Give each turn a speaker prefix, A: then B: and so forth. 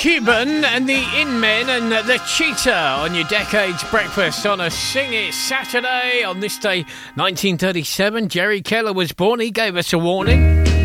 A: Cuban and the In-Men and the Cheetah on your Decades Breakfast on a Sing It Saturday. On this day, 1937, Jerry Keller was born. He gave us a warning.